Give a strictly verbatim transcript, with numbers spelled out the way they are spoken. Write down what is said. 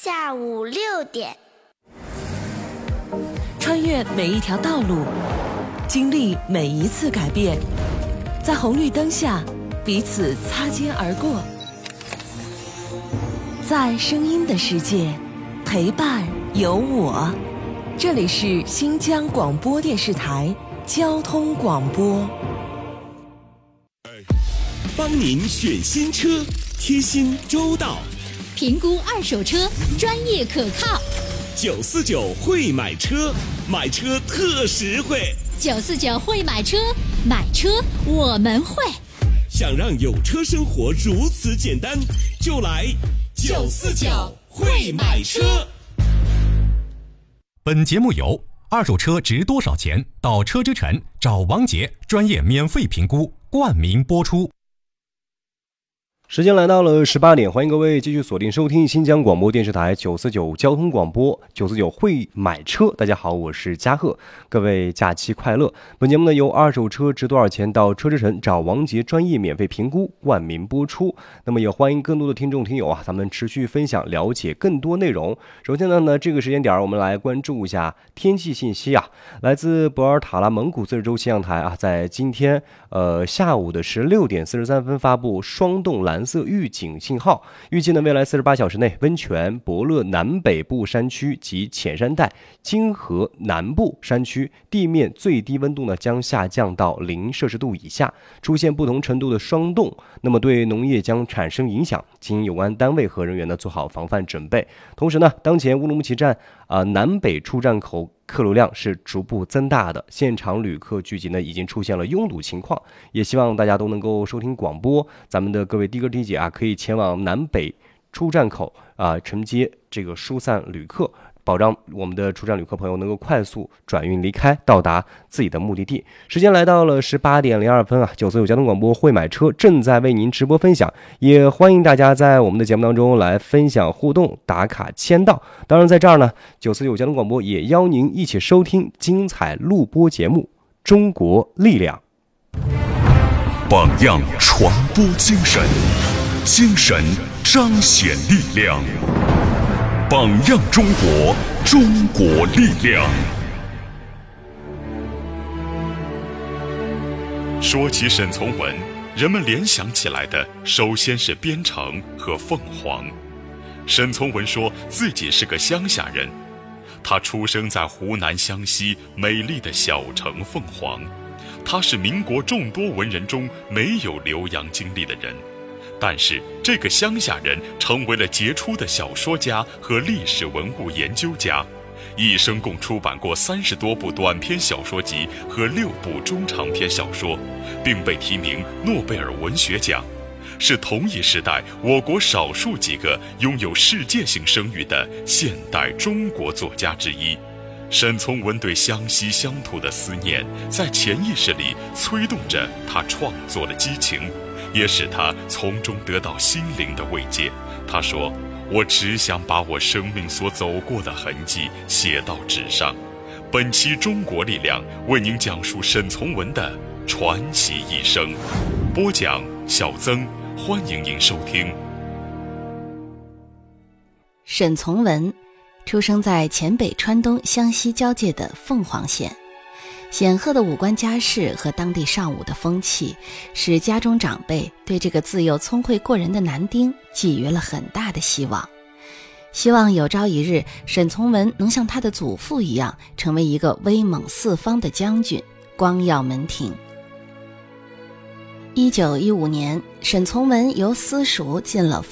下午六点。 穿越每一条道路，经历每一次改变，在红绿灯下彼此擦肩而过，在声音的世界陪伴有我。这里是新疆广播电视台交通广播， 帮您选新车，贴心周到， 评估二手车，专业可靠。 九四九会买车，买车特实惠。 九四九会买车，买车我们会。 想让有车生活如此简单，就来九四九会买车。 本节目由二手车值多少钱到车之城找王杰专业免费评估冠名播出。 时间来到了十八点，欢迎各位继续锁定收听新疆广播电视台九四九交通广播，九四九会买车。大家好，我是嘉贺，各位假期快乐。本节目呢由二手车值多少钱到车之城找王杰专业免费评估冠名播出。那么也欢迎更多的听众听友啊，咱们持续分享了解更多内容。首先呢呢这个时间点我们来关注一下天气信息啊，来自博尔塔拉蒙古自治州气象台啊，在今天呃下午的十六点四十三分发布霜冻蓝色预警信号，预计呢未来四十八小时内，温泉、博乐南北部山区及浅山带、金河南部山区地面最低温度呢将下降到零摄氏度以下，出现不同程度的霜冻，那么对农业将产生影响，请有关单位和人员呢做好防范准备。同时呢，当前乌鲁木齐站啊、呃、南北出站口客流量是逐步增大的，现场旅客聚集呢已经出现了拥堵情况，也希望大家都能够收听广播，咱们的各位的哥弟姐啊，可以前往南北出站口啊、呃、承接这个疏散旅客，保障我们的出站旅客朋友能够快速转运离开，到达自己的目的地。时间来到了十八点零二分啊，九四九交通广播会买车正在为您直播分享，也欢迎大家在我们的节目当中来分享互动、打卡、签到。当然在这儿呢，九四九交通广播也邀您一起收听精彩录播节目《中国力量》， 榜样传播精神，精神彰显力量。榜样中国，中国力量。说起沈从文，人们联想起来的首先是边城和凤凰。沈从文说自己是个乡下人，他出生在湖南湘西美丽的小城凤凰，他是民国众多文人中没有留洋经历的人。但是这个乡下人成为了杰出的小说家和历史文物研究家，一生共出版过三十多部短篇小说集和六部中长篇小说，并被提名诺贝尔文学奖，是同一时代我国少数几个拥有世界性声誉的现代中国作家之一。沈从文对湘西乡土的思念，在潜意识里催动着他创作的激情，也使他从中得到心灵的慰藉。他说，我只想把我生命所走过的痕迹写到纸上。本期中国力量为您讲述沈从文的传奇一生，播讲小曾，欢迎您收听。 沈从文出生在黔北川东湘西交界的凤凰县，显赫的武官家世和当地尚武的风气，使家中长辈对这个自幼聪慧过人的男丁寄予了很大的希望，希望有朝一日沈从文能像他的祖父一样，成为一个威猛四方的将军，光耀门庭。一九一五年，沈从文由私塾进了